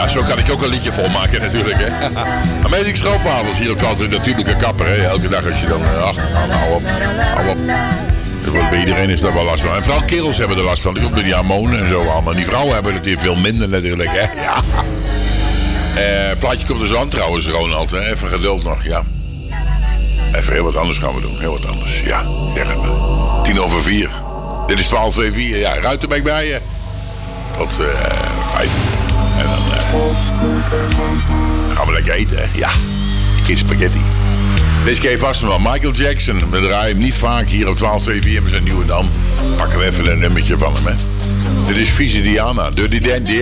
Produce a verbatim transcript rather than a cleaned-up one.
Ja, zo kan ik ook een liedje volmaken natuurlijk, hè. Amazing Stroopwafels, hier op altijd natuurlijke kapper, hè. Elke dag als je dan... Ach, nou, hou op, hou op. Bij iedereen is daar wel last van. En vooral kerels hebben er last van. Die komt door die hormonen en zo allemaal. Die vrouwen hebben het hier veel minder natuurlijk, hè. Ja. Uh, plaatje komt dus aan trouwens, Ronald. Hè. Even geduld nog, ja. Even heel wat anders gaan we doen. Heel wat anders, ja. Zeg het maar. Tien over vier. Dit is twaalf twee vier. Ja, Ruitenbeek bij je. Tot uh, vijf. En dan uh, gaan we lekker eten, hè. Ja. Een keer spaghetti. Deze keer vast nog wel. Michael Jackson. We draaien hem niet vaak hier op twaalf twee vier. Hebben ze een nieuwe dam. Pakken we even een nummertje van hem, hè. Dit is Vieze Diana. Dirty Dan.